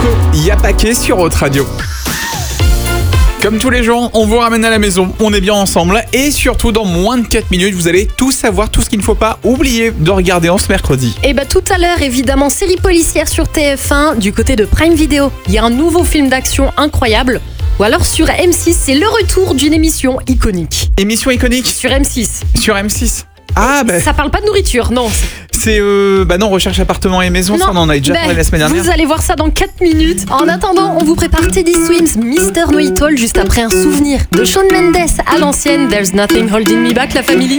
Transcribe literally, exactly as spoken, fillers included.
Nico, Y'a Paquet sur Haute Radio. Comme tous les jours, on vous ramène à la maison, on est bien ensemble et surtout dans moins de quatre minutes, vous allez tout savoir, tout ce qu'il ne faut pas oublier de regarder en ce mercredi. Et bah tout à l'heure, évidemment, série policière sur T F un du côté de Prime Video. Il y a un nouveau film d'action incroyable. Ou alors sur M six, c'est le retour d'une émission iconique. Émission iconique Sur M six. sur M six. Ah bah Ça parle pas de nourriture, non. c'est euh, bah non, recherche appartement et maison, ça on en a déjà ben, parlé la semaine dernière. Vous allez voir ça dans quatre minutes. En attendant, on vous prépare Teddy Swims, Mister Know It All, juste après un souvenir de Shawn Mendes à l'ancienne. There's nothing holding me back, la famille.